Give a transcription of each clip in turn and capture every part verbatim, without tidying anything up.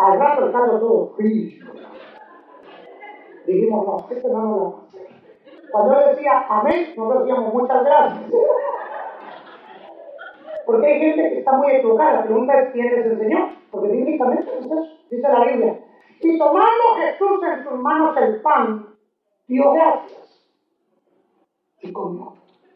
Al rato el caldo todo frío. Dijimos, no, este no nos lo hace. Cuando él decía amén, nosotros decíamos muchas gracias. Porque hay gente que está muy equivocada. La pregunta es quién les enseñó. Porque bíblicamente es eso, dice la Biblia. Y tomando Jesús en sus manos el pan, dio gracias y comió.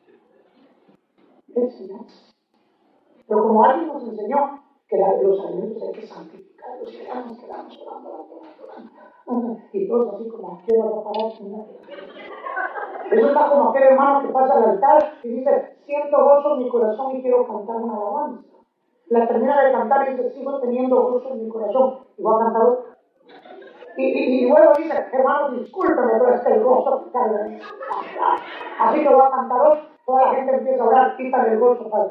Enseñanza. Pero como alguien nos enseñó que la, los alimentos hay que santificarlos y quedamos, quedamos, orando, orando, orando, y todos así como, ¿qué va a parar, Señor? Eso está como aquel hermano que pasa al altar y dice, siento gozo en mi corazón y quiero cantar una alabanza. La termina de cantar y dice, sigo teniendo gozo en mi corazón y voy a cantar otra. Y, y, y luego dice, hermano, discúlpame, pero es que el gozo que carga. Así que voy a cantar otra. Toda la gente empieza a orar, quítale el gozo, Padre.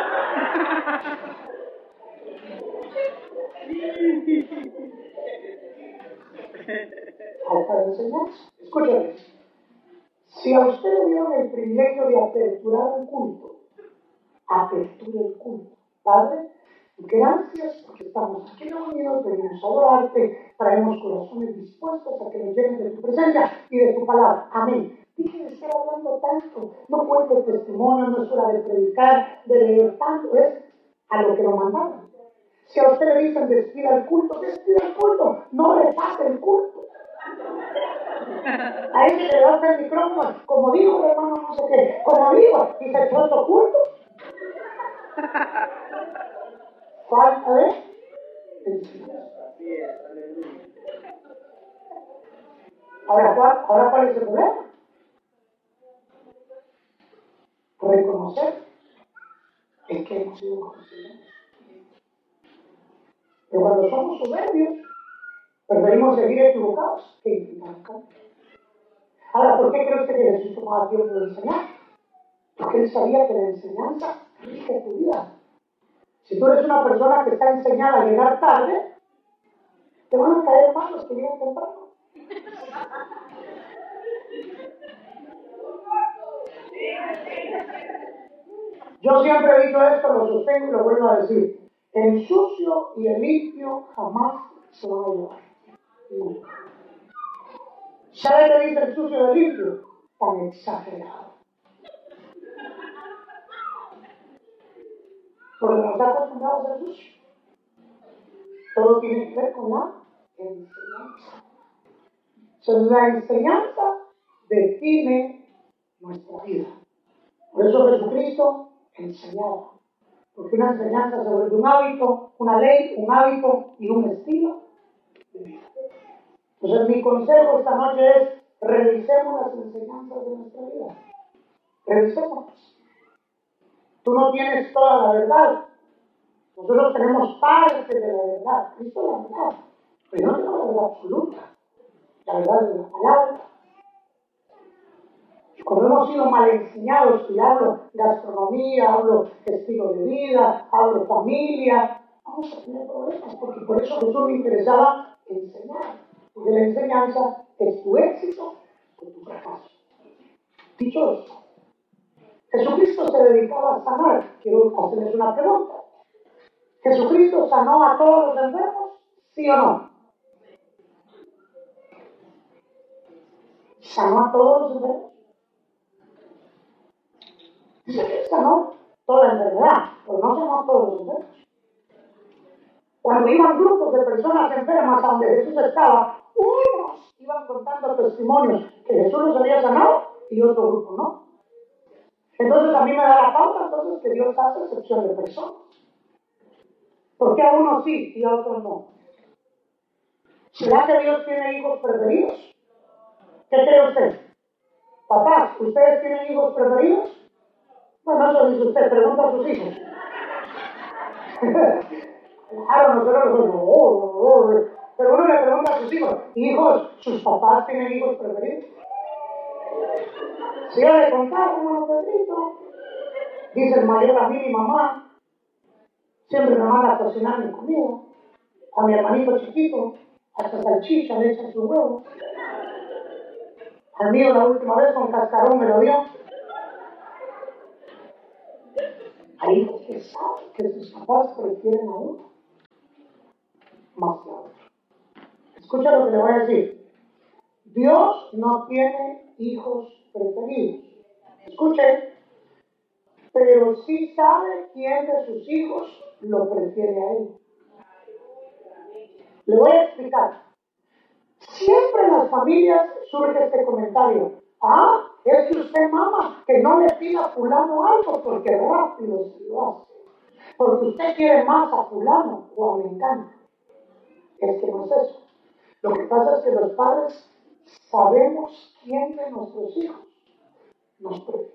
Falta de enseñanza. Escúchame. Si a usted le dieron el privilegio de aperturar un culto, aperture el culto. Padre, gracias porque estamos aquí reunidos, venimos a adorarte, traemos corazones dispuestos a que nos llenen de tu presencia y de tu palabra. Amén. Deje de estar hablando tanto, no cuente testimonio, no es hora de predicar, de leer tanto, es a lo que lo mandaron. Si a usted le dicen despida el culto, despida el culto, no le pase el culto. A ese que levanta el micrófono, como dijo el hermano no sé qué, como dijo, y se echó otro culto. Falta de enseñanza. Ahora, ¿cuál, ahora, ¿cuál es el problema? Reconocer el que hemos sido conocidos. Pero cuando somos soberbios, preferimos seguir equivocados que intentar cambiar. Ahora, ¿por qué cree usted que Jesús tomaba tiempo de enseñar? Porque él sabía que la enseñanza rige tu vida. Si tú eres una persona que está enseñada a llegar tarde, te van a caer mal los que llegan temprano. Yo siempre he dicho esto, lo sostengo y lo vuelvo a decir. El sucio y el limpio jamás se van a llevar. Nunca. ¿Sabe qué dice el sucio y el limpio? Tan exagerado. Porque nos está acostumbrado a ser sucio. Todo tiene que ver con la enseñanza. Entonces, la enseñanza define nuestra vida. Por eso Jesucristo enseñaba. Porque una enseñanza se vuelve un hábito, una ley, un hábito y un estilo de vida. Entonces, mi consejo esta noche es: revisemos las enseñanzas de nuestra vida. Revisemos. Tú no tienes toda la verdad. Nosotros tenemos parte de la verdad. Cristo es la verdad. Pero no tenemos la verdad absoluta. La verdad de la palabra. Cuando hemos sido mal enseñados, y hablo gastronomía, hablo estilo de vida, hablo familia, vamos a tener problemas, porque por eso Jesús me interesaba enseñar. Porque la enseñanza es tu éxito o tu fracaso. Dicho esto, Jesucristo se dedicaba a sanar. Quiero hacerles una pregunta. ¿Jesucristo sanó a todos los enfermos? ¿Sí o no? ¿Sanó a todos los enfermos? Jesucristo sanó toda la enfermedad, pero no sanó a todos los enfermos. Cuando iban grupos de personas enfermas a donde Jesús estaba, unos iban contando testimonios que Jesús los había sanado y otro grupo no. Entonces a mí me da la pauta entonces que Dios hace excepción de personas. ¿Por qué a unos sí y a otros no? ¿Será que Dios tiene hijos preferidos? ¿Qué cree usted? Papás, ¿ustedes tienen hijos preferidos? Bueno, eso dice usted, pregunta a sus hijos. Claro, nosotros no, no, no, pero uno le pregunta a sus hijos, hijos, ¿sus papás tienen hijos preferidos? Si yo le contaba, hermano Pedrito, dice el mayor a mí, mi mamá, siempre me manda a cocinar mi comida, a mi hermanito chiquito, hasta salchicha le echa su huevo. Al mío la última vez con cascarón me lo dio. Hay hijos que saben que sus papás prefieren a uno más que a otro. Escucha lo que le voy a decir. Dios no tiene hijos preferidos. Escuche, pero sí sabe quién de sus hijos lo prefiere a él. Le voy a explicar. Siempre en las familias surge este comentario. Ah, es que usted, mamá, que no le pida a fulano algo porque rápido se lo hace. Porque usted quiere más a fulano o a mengano. Es que no es eso. Lo que pasa es que los padres sabemos quién de nuestros hijos nos prefiere.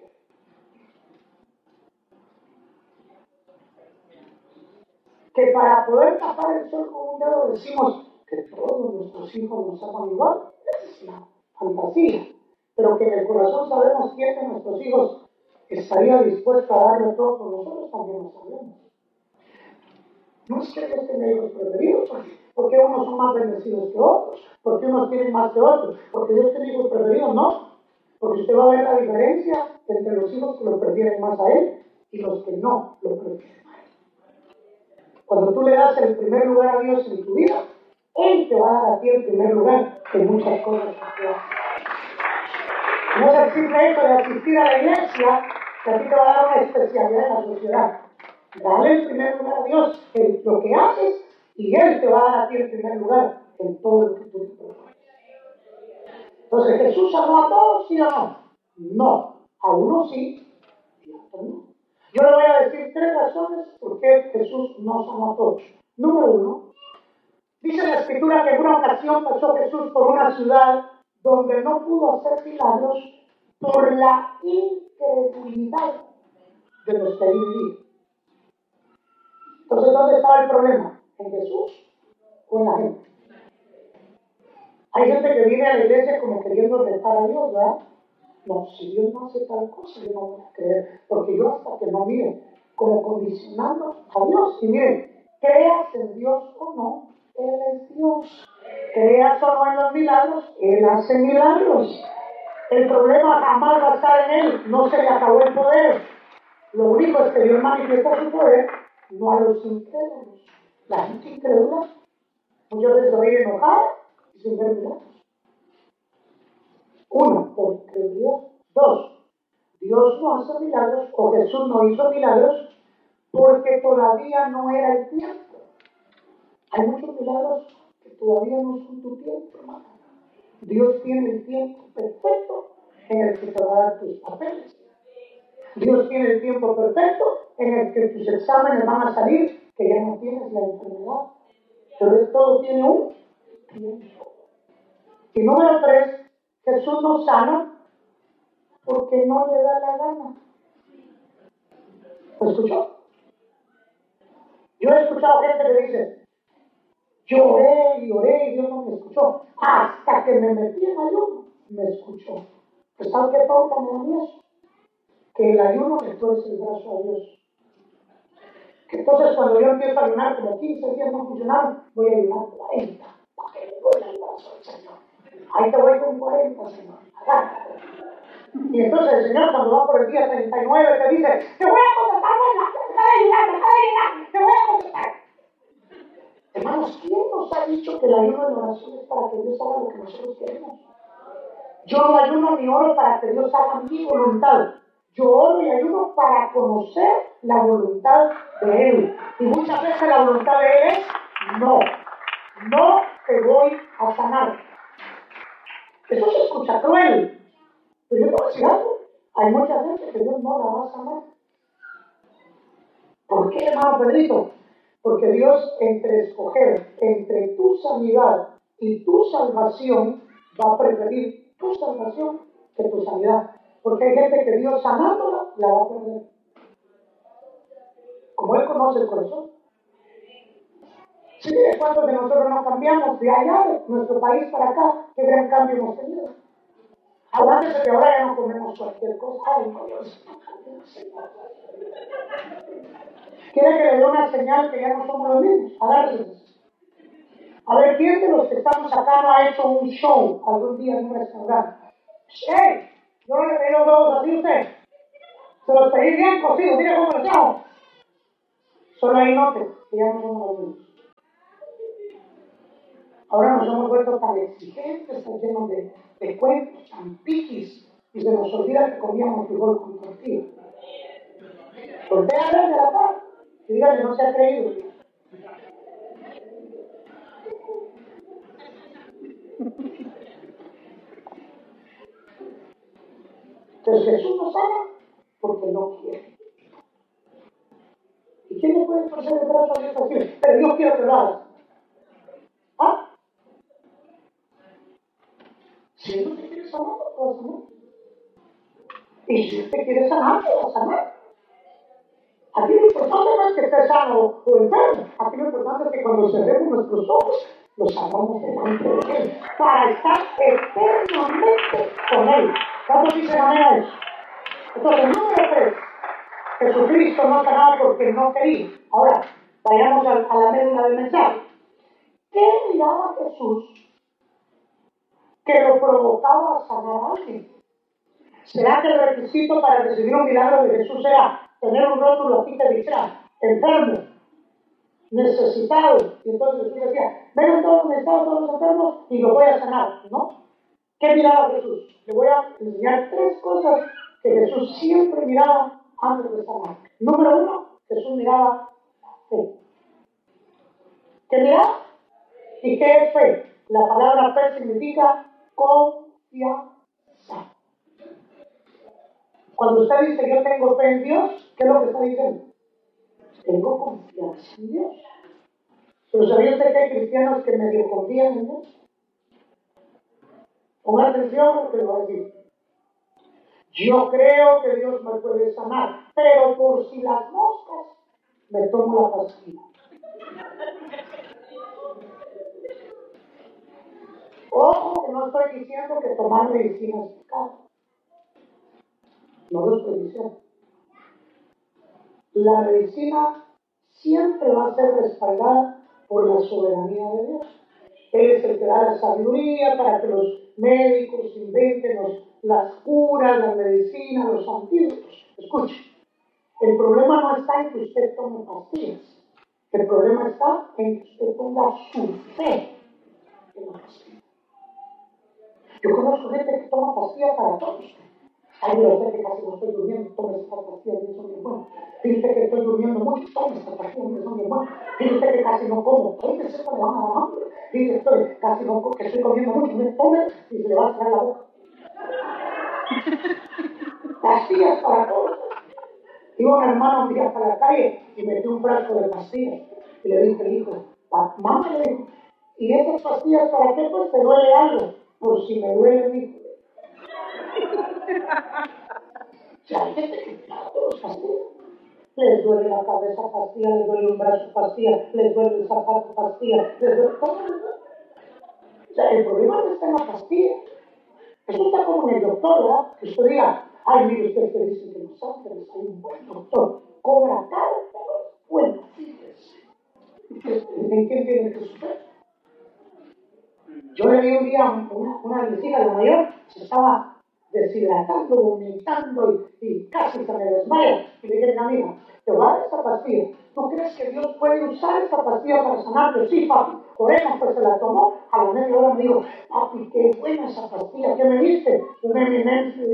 Que para poder tapar el sol con un dedo decimos que todos nuestros hijos nos aman igual. Es una fantasía. Pero que en el corazón sabemos quién de nuestros hijos estaría dispuesto a darle todo por nosotros, también lo sabemos. No es que Dios tenga hijos preferidos, porque unos son más bendecidos que otros, porque unos tienen más que otros, porque Dios tiene hijos preferidos, no. Porque usted va a ver la diferencia entre los hijos que lo prefieren más a Él y los que no lo prefieren a Él. Cuando tú le das el primer lugar a Dios en tu vida, Él te va a dar a ti el primer lugar en muchas cosas que tú haces. No es el simple hecho de asistir a la iglesia que a ti te va a dar una especialidad en la sociedad. Dale el primer lugar a Dios en lo que haces y Él te va a dar a ti el primer lugar en todo lo que tú te propones. Entonces, ¿Jesús amó a todos, sí o no? No. A uno sí y a otro no. Yo le voy a decir tres razones por qué Jesús nos amó a todos. Número uno, dice la Escritura que en una ocasión pasó Jesús por una ciudad donde no pudo hacer milagros por la incredulidad de los que allí vivían. Entonces, ¿dónde estaba el problema? ¿En Jesús o en la gente? Hay gente que viene a la iglesia como queriendo retar a Dios, ¿verdad? No, si Dios no hace tal cosa, yo no voy a creer, porque yo hasta que no mire, como condicionando a Dios. Y miren, creas en Dios o no, Él es Dios. Creas o no en los milagros, Él hace milagros. El problema jamás va a estar en Él, no se le acabó el poder. Lo único es que Dios manifiesta su poder, no a los incrédulos. La gente incrédula muchas veces va a ir enojada y sin ver milagros. Uno, por incredulidad. Dos, Dios no hace milagros, o Jesús no hizo milagros, porque todavía no era el tiempo. Hay muchos milagros que todavía no son tu tiempo, hermano. Dios tiene el tiempo perfecto en el que te va a dar tus papeles. Dios tiene el tiempo perfecto en el que tus exámenes van a salir, que ya no tienes la enfermedad. Pero todo tiene un tiempo. Y número tres, Jesús nos sana porque no le da la gana. ¿Lo escuchó? Yo he escuchado gente que dice, yo oré y oré y Dios no me escuchó. Hasta que me metí en ayuno, me escuchó. Pues ¿sabe qué pauta me da a mí eso? Que el ayuno le tuerce el brazo a Dios. Que entonces cuando yo empiezo a ayunar, como quince días no funcionaron, voy a ayunar cuarenta. ¿Para que le duele el brazo al Señor? Ahí te voy con cuarenta, Señor. Agárrate. Y entonces el Señor, cuando va por el día treinta y nueve, te dice, te voy a contestar, deja de ayunar, deja de ayunar, te voy a contestar. Hermanos, ¿quién nos ha dicho que el ayuno y la oración es para que Dios haga lo que nosotros queremos? Yo no ayuno ni oro para que Dios haga mi voluntad. Yo oro y ayuno para conocer la voluntad de Él. Y muchas veces la voluntad de Él es, no, no te voy a sanar. Eso se escucha cruel. Pero yo te voy a decir algo. Hay mucha gente que Dios no la va a sanar. ¿Por qué, hermano Pedrito? Porque Dios, entre escoger entre tu sanidad y tu salvación, va a preferir tu salvación que tu sanidad. Porque hay gente que Dios sanándola la va a perder. Como Él conoce el corazón. Sí, ¿de cuántos de nosotros no cambiamos de allá, de nuestro país para acá? ¿Qué gran cambio hemos tenido? Aguántese que ahora ya no comemos cualquier cosa. Ay, no, Dios. ¿Quiere que le dé una señal que ya no somos los mismos? Agárrense. A ver, ¿quién de los que estamos acá no ha hecho un show algún día en un restaurante? ¡Ey! Yo no le pedí los huevos así a usted. Se los pedí bien cocidos. Mire cómo los hago. Solo ahí note que ya no somos los mismos. Ahora nos hemos vuelto tan exigentes, tan llenos de, de cuentos, tan piquis, y se nos olvida que comíamos frijol con tortilla. Voltea a ver de la paz y dígale, no se ha creído. Entonces Jesús nos ama porque no quiere. ¿Y quién le puede torcer el brazo a Dios así? Pero Dios quiere que lo hagas. ¿Ah? Si Él no te quiere sanar, no vas a sanar. Y si Él te quiere sanar, te vas a sanar. Aquí lo importante no es que estés sano o enfermo. Aquí lo importante es que cuando cerremos nuestros ojos, los hagamos delante de Él. Para estar eternamente con Él. ¿Cuántos dicen amén a eso? Entonces, número tres. Jesucristo no sanaba porque no quería. Ahora, vayamos a, a la médula del mensaje. ¿Qué miraba Jesús que lo provocaba a sanar a alguien? ¿Será que el requisito para recibir un milagro de Jesús era tener un rótulo aquí que dijera enfermo, necesitado? Y entonces Jesús decía, vengan todos los necesitados, todos los enfermos y los voy a sanar, ¿no? ¿Qué miraba Jesús? Le voy a enseñar tres cosas que Jesús siempre miraba antes de sanar. Número uno, Jesús miraba la fe. ¿Qué miraba? ¿Y qué es fe? La palabra fe significa confianza. Cuando usted dice yo tengo fe en Dios, ¿qué es lo que está diciendo? Tengo confianza en Dios. Pero ¿sabía usted que hay cristianos que medio confían en Dios? Ponga atención a lo que le voy a decir. Yo creo que Dios me puede sanar, pero por si las moscas, me tomo la pastilla. Ojo, que no estoy diciendo que tomar medicina es pecado. No lo estoy diciendo. La medicina siempre va a ser respaldada por la soberanía de Dios. Él es el que da la sabiduría para que los médicos inventen los, las curas, las medicinas, los antídotos. Escuche, el problema no está en que usted tome pastillas. El problema está en que usted ponga su fe en la pastilla. Yo conozco gente que toma pastillas para todos. Ay, yo sé que casi no estoy durmiendo, tome esta pastilla, que son bien buenas. Fíjate que estoy durmiendo mucho, tome esta pastilla, que son bien buenas. Fíjate que casi no como, tome esta, le van a dar hambre. Fíjate que casi no que estoy comiendo mucho, me tome y se le va a cerrar la boca. Pastillas para todos. Iba un hermano un día para la calle y metió un frasco de pastillas. Y le dije al hijo, mamá, le dijo, ¿y estas pastillas para qué? Pues te duele algo. Por si me duele mi hijo. Ya hay gente que para todos pastillas. Les duele la cabeza pastilla, les duele un brazo pastilla, les duele el zapato pastilla, les duele todo. O sea, el problema no está en la pastilla. Eso está como en el doctor, ¿verdad? Que usted diga, ay, mire, usted te dice que Los Ángeles hay un buen doctor, cobra caro, pero bueno, fíjese. ¿En quién tiene que sufrir? Yo le vi un día una, una visita, la mayor, se estaba deshidratando, vomitando y, y casi se me desmaya. Y le dije, amiga, te voy a dar esta pastilla. ¿Tú crees que Dios puede usar esta pastilla para sanarte? Sí, papi. Oremos, pues se la tomó. A la media hora me dijo, papi, qué buena esa pastilla. ¿Qué me diste? Una eminencia.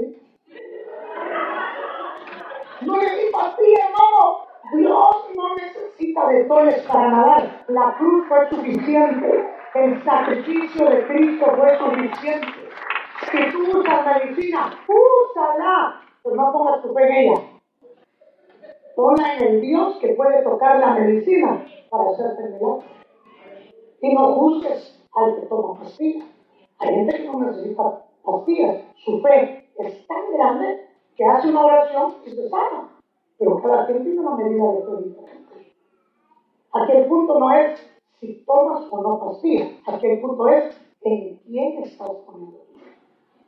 No le di pastilla, hermano. Dios no necesita de dones para nadar. La cruz fue suficiente. El sacrificio de Cristo fue suficiente. Si tú usas medicina, úsala. Pero no pongas tu fe en ella. Ponla en el Dios que puede tocar la medicina para hacerte el milagro. Y no juzgues al que toma pastillas. Hay gente que no necesita pastillas. Su fe es tan grande que hace una oración y se sana. Pero cada quien tiene una medida de fe diferente. Aquí el punto no es si tomas o no pastillas. Aquí el punto es en quién estás poniendo tu fe.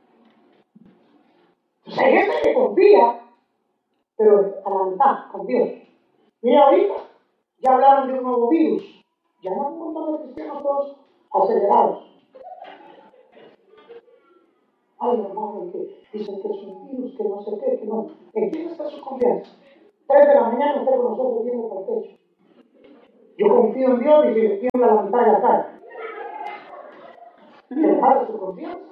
Entonces hay gente que confía, pero a la mitad, con Dios. Mira ahorita, ya hablaron de un nuevo virus. Ya no hay un montón de cristianos todos acelerados. Ay, hermano, que dicen que es un virus, que no sé qué, que no. ¿En quién está su confianza? Tres de la mañana usted con nosotros viendo para el techo. Yo confío en Dios y si le tiembla la mitad de la cara. en paz de su confianza.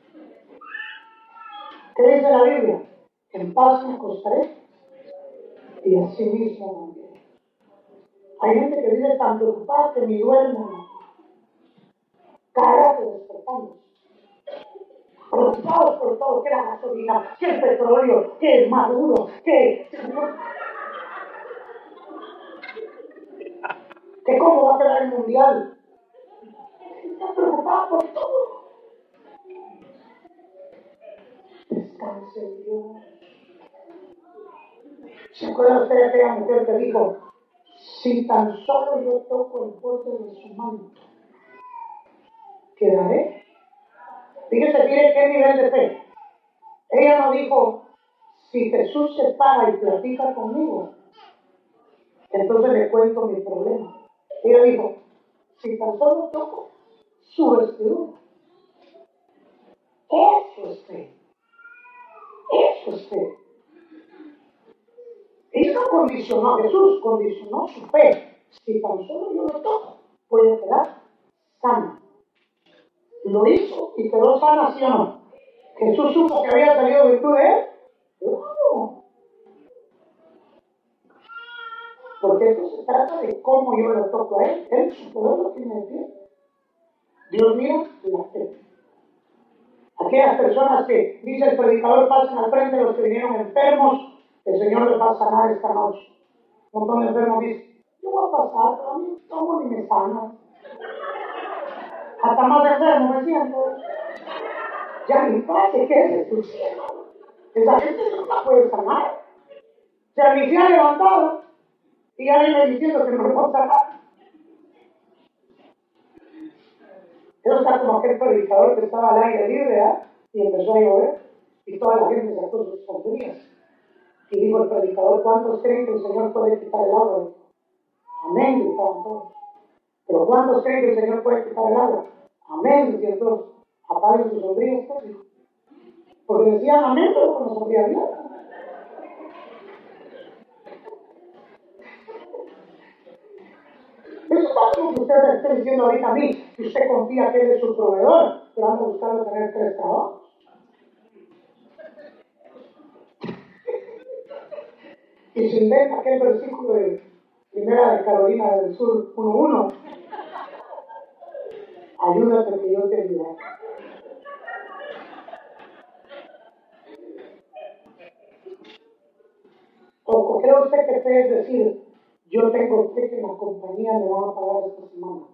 ¿Qué dice la Biblia? En paz me acostaré y así mismo dormiré. Hay gente que vive tan preocupada que ni duerme, cagados despertando, preocupados por todo, que la gasolina, que el petróleo, que el Maduro, que... que cómo va a quedar el mundial. Está preocupado por todo. Descanse en Dios. ¿Se acuerda usted de aquella mujer que dijo, si tan solo yo toco el borde de su manto, quedaré? Fíjese, mire qué nivel de fe. Ella no dijo, si Jesús se para y platica conmigo, entonces le cuento mi problema. Ella dijo, si tan solo toco su vestidura. Eso es fe. Eso es fe. Ella no condicionó a Jesús, condicionó su fe. Si tan solo yo lo toco, voy a quedar sana. Lo hizo y quedó sana, ¿sí o no? Jesús supo que había salido virtud de él. Claro. Porque esto se trata de cómo yo lo toco a él. Él su poder lo tiene en pie. Dios mira la fe. Aquellas personas que, dice el predicador, pasan al frente de los que vinieron enfermos, el Señor les va a sanar esta noche. Un montón de enfermos dicen, yo voy a pasar, pero a mí tomo ni me sana. Hasta más enfermo me siento. Ya ni pase, ¿qué es tu cielo? Esa gente no la puede sanar. O sea, ni se ha levantado y ya viene diciendo que no lo va a sanar. Eso está como aquel predicador que estaba al aire libre, ¿eh? Y empezó a llover y toda la gente sacó sus sombrías. Y dijo el predicador, ¿cuántos creen que el Señor puede quitar el agua? Amén, gritaban todos. Pero ¿cuántos creen que el Señor puede quitar el agua? Amén, decían todos. Apaguen sus sombrías, pues, dijo. Porque decían amén, pero con la sombría abierta. Eso es como que usted me esté diciendo ahorita a mí, que usted confía que Él es su proveedor, pero anda buscando tener tres trabajos. Y se inventa aquel versículo de Primera de Carolina del Sur uno uno. Ayúdate que yo te ayudaré. ¿O cree usted que fe es decir, yo tengo fe que la compañía me va a pagar esta semana?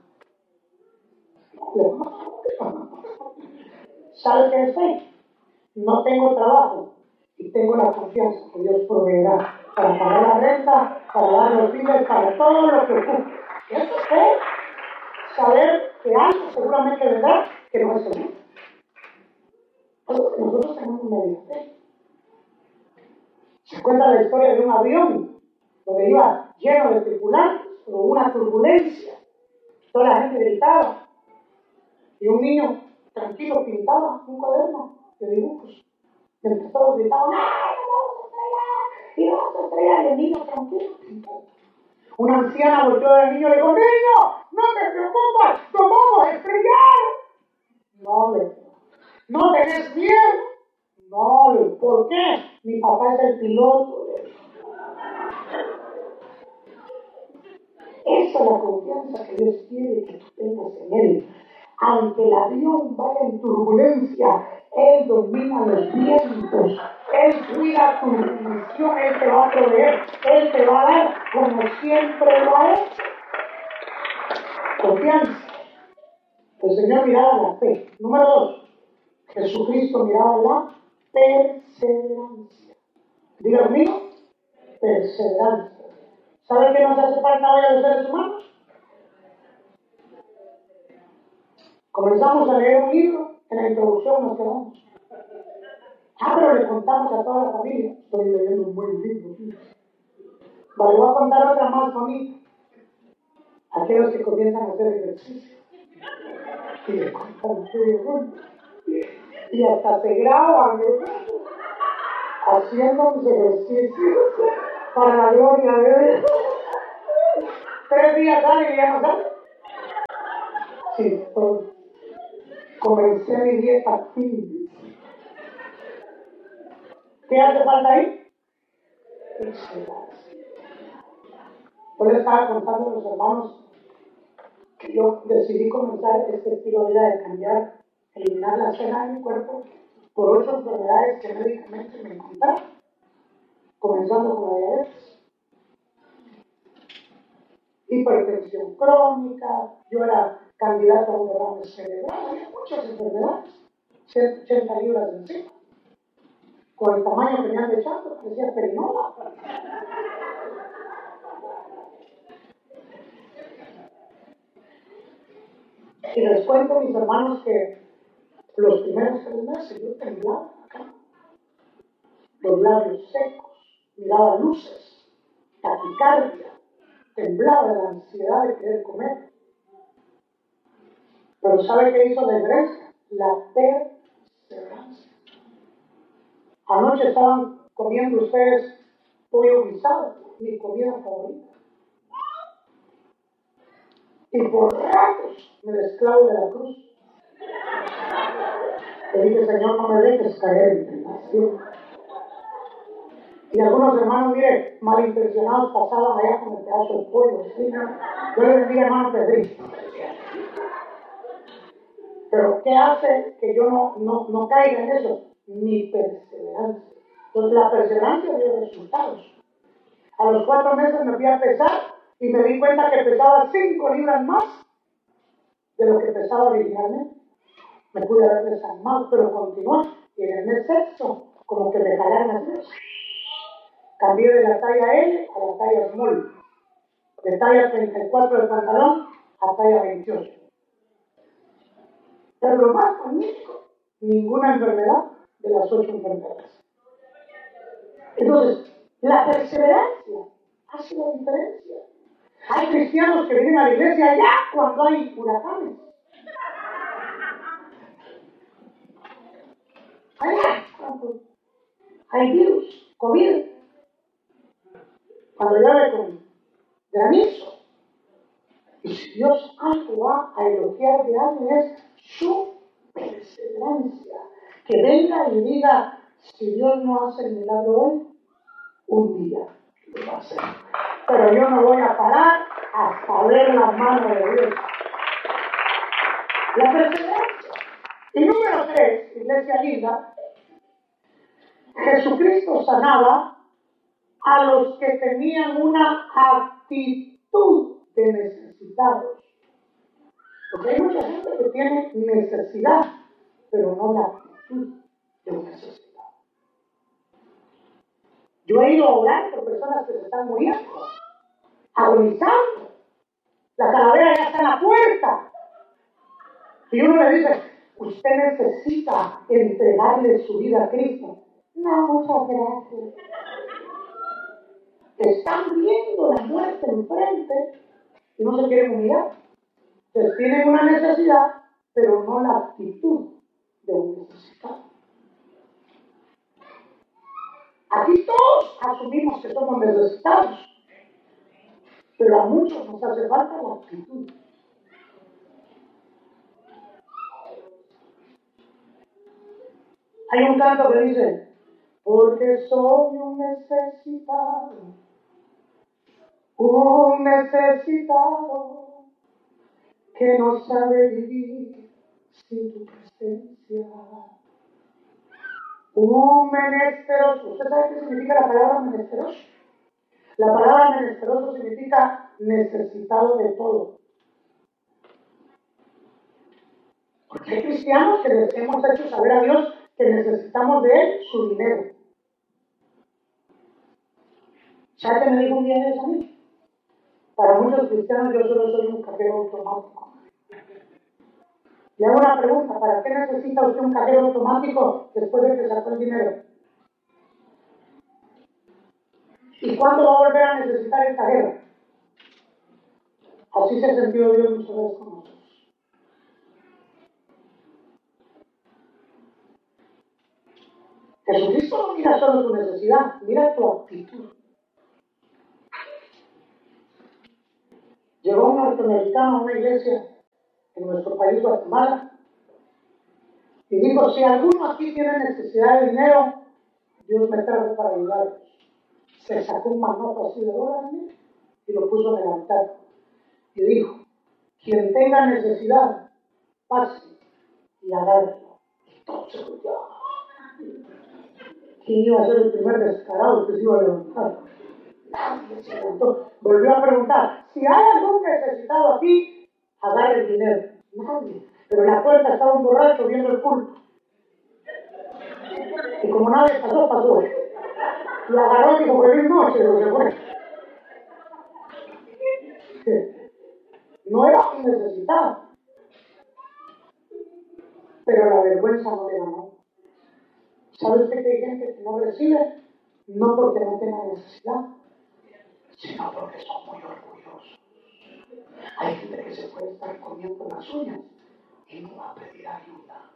¿Sabe qué es fe? No tengo trabajo y tengo la confianza que Dios proveerá para pagar la renta, para dar los biles, para todo lo que ocupe. Eso es fe. Saber que algo seguramente vendrá que no es seguro. Nosotros tenemos media fe. Se cuenta la historia de un avión donde iba lleno de tripulantes, pero una turbulencia. Toda la gente gritaba y un niño tranquilo pintaba un cuaderno de dibujos. Mientras todos gritaban, ¡ay, no vamos a estrellar! ¡Y vamos a estrellar! Y el niño tranquilo pintaba. Una anciana volteó al niño y le dijo, ¡niño, no te preocupes, no vamos a estrellar! No, le dijo, ¿no tenés miedo? No, le dijo, ¿por qué? Mi papá es el piloto, le dijo. Esa es la confianza que Dios quiere que tú tengas en Él. Aunque el avión vaya en turbulencia, Él domina los vientos. Él cuida tu misión, Él te va a proveer, Él te va a dar como siempre lo ha hecho. Confianza. El Señor miraba la fe. Número dos, Jesucristo miraba la perseverancia. Diga conmigo, perseverancia. ¿Sabe qué nos hace falta hoy a los seres humanos? Comenzamos a leer un libro, en la introducción nos quedamos. Ah, pero le contamos a toda la familia. Estoy leyendo un buen libro. Vale, voy a contar otra más bonita. Aquellos que comienzan a hacer ejercicio. Y le cuentan y hasta se graban, ¿no? Haciendo mis ejercicios para la gloria de Dios. Tres días salen y ya no salen. Sí, todo. Comencé mi dieta fit. ¿Qué hace falta ahí? Perseverancia. Yo les estaba contando a los hermanos que yo decidí comenzar este estilo de vida de cambiar, eliminar la cena de mi cuerpo por ocho enfermedades que médicamente me encontraron, comenzando con la diabetes, hipertensión crónica, yo era candidato a un derrame cerebral, había muchas enfermedades, ciento ochenta libras de encima, con el tamaño que me han echado, parecía perinola. Y les cuento, mis hermanos, que los primeros tres meses yo temblaba acá, los labios secos, miraba luces, taquicardia, temblaba de la ansiedad de querer comer. Pero ¿sabe qué hizo la iglesia? La perseverancia. Anoche estaban comiendo ustedes pollo guisado, mi comida favorita. Y por ratos me desclavo de la cruz. Le dije, Señor, no me dejes caer en tentación. Y algunos hermanos, mire, malintencionados pasaban allá con el pedazo de pollo. ¿Sí? Yo le bendiga, hermano Pedrito. Pero ¿qué hace que yo no, no, no caiga en eso? Mi perseverancia. Entonces la perseverancia dio resultados. A los cuatro meses me fui a pesar y me di cuenta que pesaba cinco libras más de lo que pesaba originalmente. Me pude haber desarmado, pero continué. Y en el mes sexto, como que me jalaron así. Cambié de la talla L a la talla small. De talla treinta y cuatro de pantalón a talla veintiocho. Pero lo más magnífico, ninguna enfermedad de las ocho enfermedades. Entonces, la perseverancia hace la diferencia. Hay cristianos que vienen a la iglesia ya cuando hay huracanes. Allá cuando hay virus, COVID. Cuando llueve con granizo. Y si Dios algo va a elogiar de alguien es su perseverancia. Que venga y diga, si Dios no hace el milagro hoy, un día lo va a hacer. Pero yo no voy a parar hasta ver la mano de Dios. La perseverancia. Y número tres, iglesia linda, Jesucristo sanaba a los que tenían una actitud de necesitados. Porque hay mucha gente que tiene necesidad, pero no la actitud de un necesitado. Yo he ido a orar por personas que se están muriendo, agonizando. La calavera ya está en la puerta. Y uno le dice, usted necesita entregarle su vida a Cristo. No, muchas gracias. Están viendo la muerte enfrente y no se quieren humillar. Entonces tienen una necesidad, pero no la actitud de un necesitado. Aquí todos asumimos que somos necesitados, pero a muchos nos hace falta la actitud. Hay un canto que dice, porque soy un necesitado, un necesitado que no sabe vivir sin tu presencia. Un menesteroso. ¿Usted sabe qué significa la palabra menesteroso? La palabra menesteroso significa necesitado de todo. Porque hay cristianos que les hemos hecho saber a Dios que necesitamos de Él su dinero. ¿Sabe qué me dijo un día de eso a mí? Para muchos cristianos yo solo soy un cajero automático. Le hago una pregunta, ¿para qué necesita usted un cajero automático después de que sacó el dinero? ¿Y cuándo va a volver a necesitar el cajero? Así se ha sentido Dios muchas veces con nosotros. Jesucristo no mira solo tu necesidad, mira tu actitud. Llegó un norteamericano a una iglesia en nuestro país, Guatemala, Y dijo, si alguno aquí tiene necesidad de dinero, Dios me trajo para ayudarlos. Se sacó un manojo así de dólares y lo puso en el altar. Y dijo, quien tenga necesidad, pase y agárrelo. Y todos se volteaban. ¿Quién iba a ser el primer descarado que se iba a levantar? Nadie se levantó. Volvió a preguntar, si hay algún necesitado aquí, agarre el dinero. Nadie. Pero en la puerta estaba un borracho viendo el culto. Y como nadie pasó, pasó. Lo agarró y dijo, feliz noche, lo que fue. No era un necesitado. Pero la vergüenza no le ganó. ¿Sabe usted que hay gente que no recibe? No porque no tenga necesidad, sino porque son muy orgullosos. Hay gente que se puede estar comiendo las uñas y no va a pedir ayuda.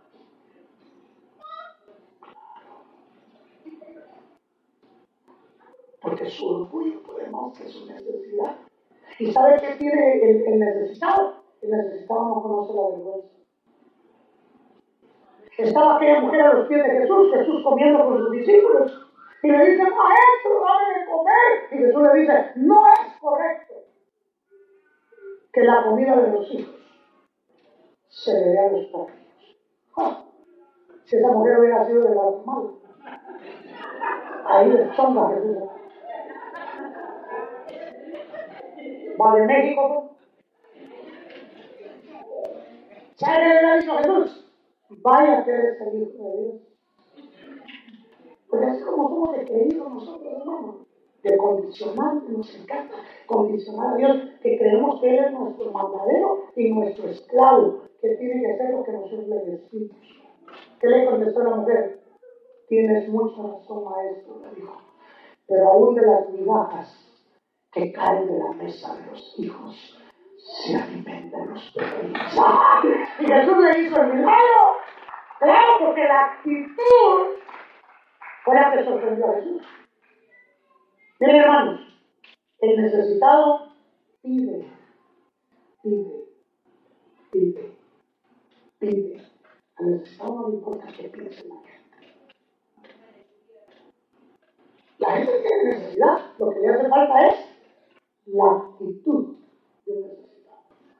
Porque su orgullo puede más que su necesidad. ¿Y sabe qué tiene el, el necesitado? El necesitado no conoce la vergüenza. Estaba aquella mujer a los pies de Jesús, Jesús comiendo con sus discípulos, y le dice, maestro, dame de comer. Y Jesús le dice, no es correcto que la comida de los hijos se le dé a los perros. ¡Oh! Si esa mujer hubiera sido de Guatemala, ahí le chonga Jesús. Va de México, ¿sabe qué le ha dicho Jesús? Vaya que eres el Hijo de Dios. Porque así como somos de creídos nosotros, hermanos, de condicionar, nos encanta condicionar a Dios, que creemos que Él es nuestro mandadero y nuestro esclavo, que tiene que hacer lo que nosotros le decimos. ¿Qué le contestó la mujer? Tienes mucha razón, maestro, le dijo, pero aún de las migajas que caen de la mesa de los hijos, se alimentan los perros. Y Jesús le hizo el milagro. Claro, porque la actitud fue la que sorprendió a Jesús. Miren, hermanos, el necesitado pide, pide, pide, pide. Al necesitado no le importa qué piense la gente. La gente tiene necesidad, lo que le hace falta es la actitud de un necesitado.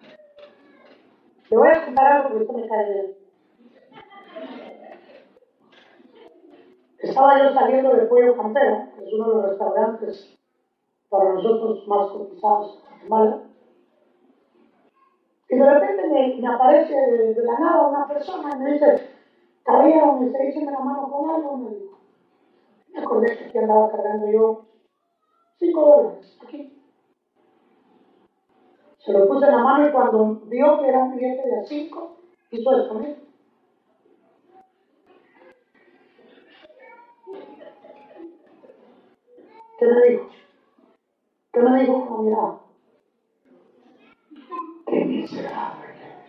Le voy a contar algo porque esto me cae bien. Estaba yo saliendo de Pollo Campero, que es uno de los restaurantes para nosotros más cotizados en Guatemala, y de repente me, me aparece de, de la nada una persona y me dice, caballero, me dice, écheme la mano con algo, me dijo. Me acordé que aquí andaba cargando yo cinco dólares, aquí. Se lo puse en la mano y cuando vio que era un billete de cinco, hizo esto, ¿no? ¿Qué me dijo? ¿Qué me dijo con la mirada? ¡Qué miserable!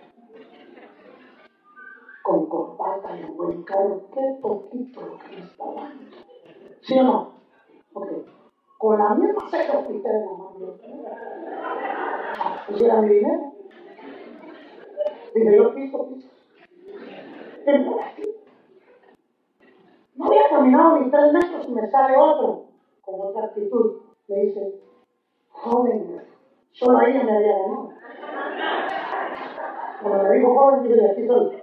Con corbata y un buen carro, qué poquito lo que me está dando. ¿Sí o no? Ok. Con la misma ceja que usted en la mano. Pusiera mi dinero. Dije yo, piso, piso. No había caminado ni tres metros y me sale otro, con otra actitud. Me dice, joven, solo a ella me había ganado. Cuando me dijo joven, dije, aquí soy.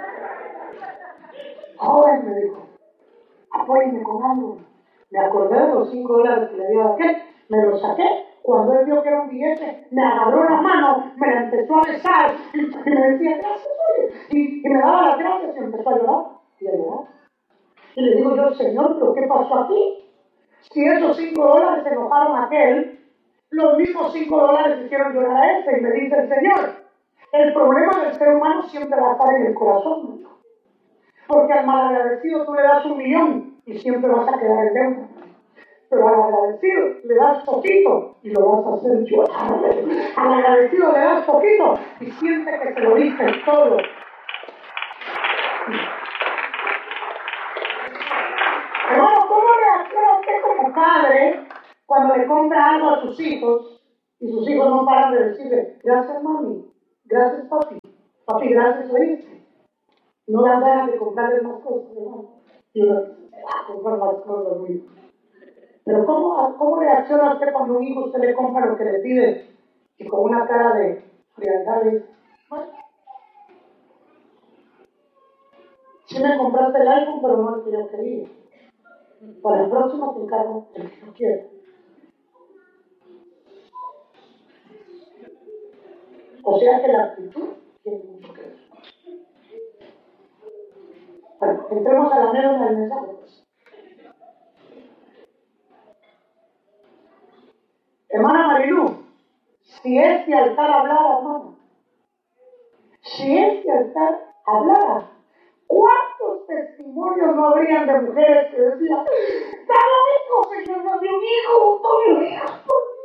Joven, me dijo, apóyeme con algo. Me acordé de los cinco dólares que le había dado aquel, me los saqué. Cuando él vio que era un billete, me agarró la mano, me la empezó a besar y, y me decía, gracias, oye. Y, y me daba las gracias y empezó a llorar. Y a llorar. Y le digo yo, Señor, ¿pero qué pasó aquí? Si esos cinco dólares se enojaron a aquel, los mismos cinco dólares hicieron llorar a este. Y me dice el Señor, el problema del ser humano siempre va a estar en el corazón. Porque al malagradecido tú le das un millón y siempre vas a quedar en deuda. Pero al agradecido le das poquito y lo vas a hacer llorar. Al agradecido le das poquito y siente que te lo diste todo. Hermano, ¿cómo reacciona usted como padre cuando le compra algo a sus hijos y sus hijos no paran de decirle, gracias mami, gracias papi, papi, gracias oíste? no dan ganas de comprarle más cosas, hermano. Y uno dice, va a comprar más cosas, amigo. Pero ¿cómo, ¿cómo reacciona usted cuando un hijo usted le compra lo que le pide y con una cara de frialdad le dice, bueno, sí me compraste el iPhone, pero no el que yo quería. Para el próximo te encargo el que yo quiero. O sea que la actitud tiene mucho que ver. Bueno, entremos a la médula del mensaje, pues. Hermana Marilu, si este altar hablara, hermana, si este altar hablara, ¿cuántos testimonios no habrían de mujeres que decían, cada hijo, Señor, nos dio un hijo, un hijo?